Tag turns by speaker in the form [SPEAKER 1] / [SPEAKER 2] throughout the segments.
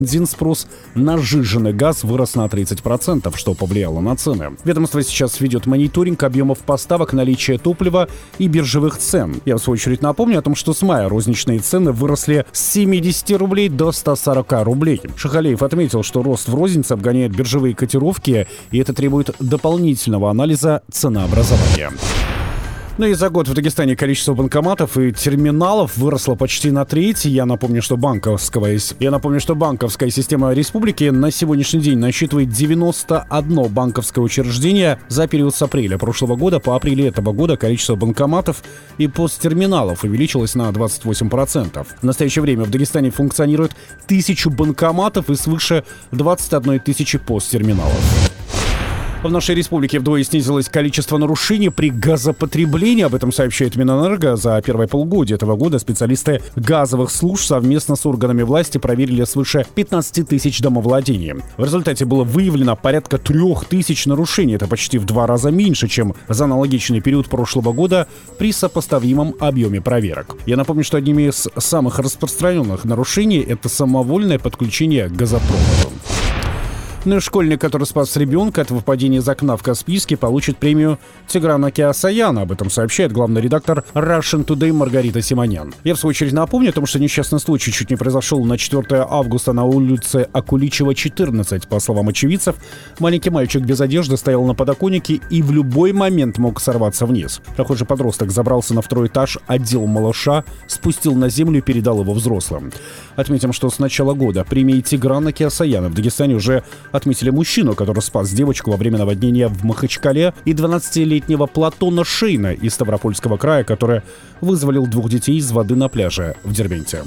[SPEAKER 1] Спрос на сжиженный газ вырос на 30%, что повлияло на цены. Ведомство сейчас ведет мониторинг объемов поставок, наличия топлива и биржевых цен. Я, в свою очередь, напомню о том, что с мая розничные цены выросли с 70 рублей до 140 рублей. Шахалеев отметил, что рост в рознице обгоняет биржевые котировки, и это требует дополнительного анализа ценообразования. Ну и за год в Дагестане количество банкоматов и терминалов выросло почти на треть. Я напомню, что банковская система республики на сегодняшний день насчитывает 91 банковское учреждение. За период с апреля прошлого года по апрель этого года количество банкоматов и посттерминалов увеличилось на 28%. В настоящее время в Дагестане функционирует 1000 банкоматов и свыше 21 тысячи посттерминалов. В нашей республике вдвое снизилось количество нарушений при газопотреблении. Об этом сообщает Минэнерго. За первое полугодие этого года специалисты газовых служб совместно с органами власти проверили свыше 15 тысяч домовладений. В результате было выявлено порядка 3000 нарушений. Это почти в 2 раза меньше, чем за аналогичный период прошлого года при сопоставимом объеме проверок. Я напомню, что одними из самых распространенных нарушений это самовольное подключение к газопроводу. Ну и школьник, который спас ребенка от выпадения из окна в Каспийске, получит премию Тиграна Кеосаяна. Об этом сообщает главный редактор Russian Today Маргарита Симонян. Я, в свою очередь, напомню о том, что несчастный случай чуть не произошел на 4 августа на улице Акуличева, 14. По словам очевидцев, маленький мальчик без одежды стоял на подоконнике и в любой момент мог сорваться вниз. Прохожий подросток забрался на 2-й этаж, одел малыша, спустил на землю и передал его взрослым. Отметим, что с начала года премией Тиграна Кеосаяна в Дагестане уже отметили мужчину, который спас девочку во время наводнения в Махачкале, и 12-летнего Платона Шейна из Ставропольского края, который вызволил 2 детей из воды на пляже в Дербенте.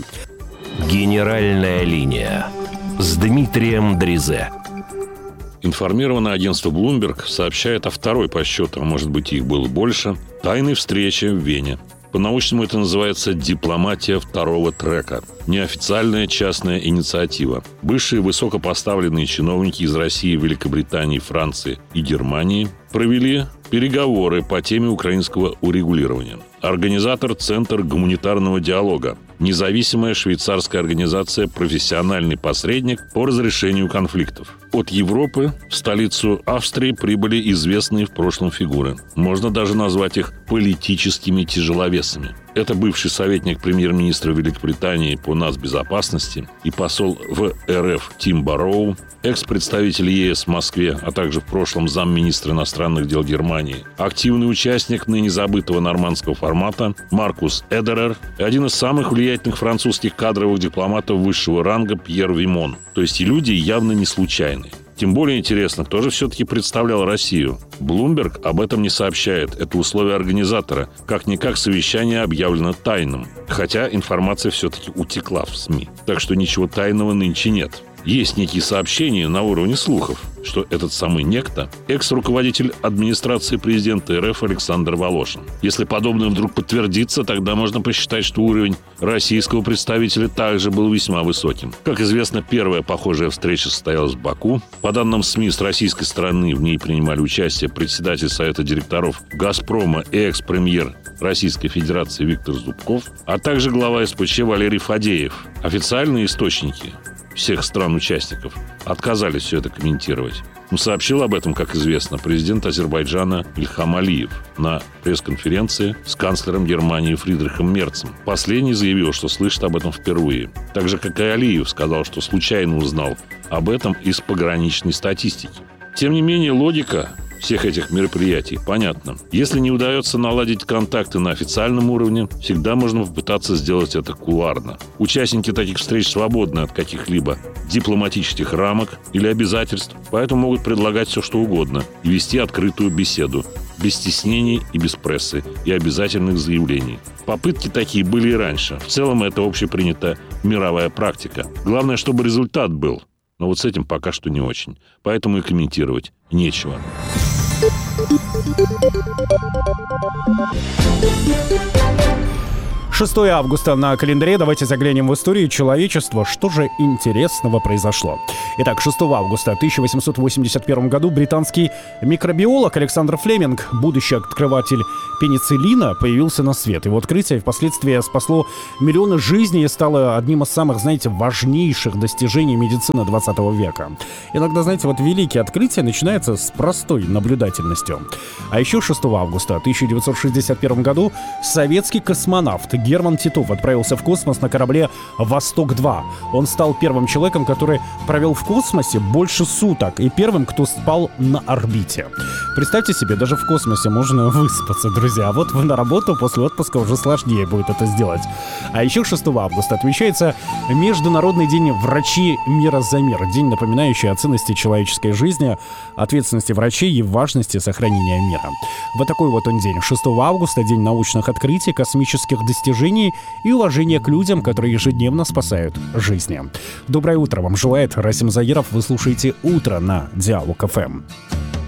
[SPEAKER 2] Генеральная линия с Дмитрием Дризе.
[SPEAKER 3] Информированное агентство Bloomberg сообщает о второй по счету, а может быть их было больше, тайной встрече в Вене. По-научному это называется «дипломатия второго трека». Неофициальная частная инициатива. Бывшие высокопоставленные чиновники из России, Великобритании, Франции и Германии провели переговоры по теме украинского урегулирования. Организатор – Центр гуманитарного диалога. Независимая швейцарская организация «Профессиональный посредник по разрешению конфликтов». От Европы в столицу Австрии прибыли известные в прошлом фигуры. Можно даже назвать их политическими тяжеловесами. Это бывший советник премьер-министра Великобритании по нацбезопасности и посол в РФ Тим Барроу, экс-представитель ЕС в Москве, а также в прошлом замминистра иностранных дел Германии, активный участник ныне забытого нормандского формата Маркус Эдерер и один из самых влиятельных французских кадровых дипломатов высшего ранга Пьер Вимон. То есть и люди явно не случайные. Тем более интересно, кто же все-таки представлял Россию. Bloomberg об этом не сообщает. Это условие организатора. Как-никак совещание объявлено тайным. Хотя информация все-таки утекла в СМИ. Так что ничего тайного нынче нет. Есть некие сообщения на уровне слухов, что этот самый некто – экс-руководитель администрации президента РФ Александр Волошин. Если подобное вдруг подтвердится, тогда можно посчитать, что уровень российского представителя также был весьма высоким. Как известно, первая похожая встреча состоялась в Баку. По данным СМИ, с российской стороны в ней принимали участие председатель Совета директоров «Газпрома» и экс-премьер Российской Федерации Виктор Зубков, а также глава СПЧ Валерий Фадеев. Официальные источники всех стран-участников отказались все это комментировать. Сообщил об этом, как известно, президент Азербайджана Ильхам Алиев на пресс-конференции с канцлером Германии Фридрихом Мерцем. Последний заявил, что слышит об этом впервые. Так же, как и Алиев сказал, что случайно узнал об этом из пограничной статистики. Тем не менее, логика всех этих мероприятий понятно. Если не удается наладить контакты на официальном уровне, всегда можно попытаться сделать это кулуарно. Участники таких встреч свободны от каких-либо дипломатических рамок или обязательств, поэтому могут предлагать все, что угодно и вести открытую беседу, без стеснений и без прессы и обязательных заявлений. Попытки такие были и раньше. В целом это общепринятая мировая практика. Главное, чтобы результат был. Но вот с этим пока что не очень. Поэтому и комментировать нечего.
[SPEAKER 1] 6 августа на календаре. Давайте заглянем в историю человечества. Что же интересного произошло? Итак, 6 августа 1881 году британский микробиолог Александр Флеминг, будущий открыватель пенициллина, появился на свет. Его открытие впоследствии спасло миллионы жизней и стало одним из самых, знаете, важнейших достижений медицины 20 века. Иногда, знаете, вот великие открытия начинаются с простой наблюдательностью. А еще 6 августа 1961 году советский космонавт Герман Титов отправился в космос на корабле «Восток-2». Он стал первым человеком, который провел в космосе больше суток, и первым, кто спал на орбите. Представьте себе, даже в космосе можно выспаться, друзья. А вот вы на работу, после отпуска уже сложнее будет это сделать. А еще 6 августа отмечается Международный день врачей мира за мир. День, напоминающий о ценности человеческой жизни, ответственности врачей и важности сохранения мира. Вот такой вот он день. 6 августа — день научных открытий, космических достижений и уважения к людям, которые ежедневно спасают жизни. Доброе утро вам желает Расим Заиров. Вы слушаете «Утро» на Диалог ФМ.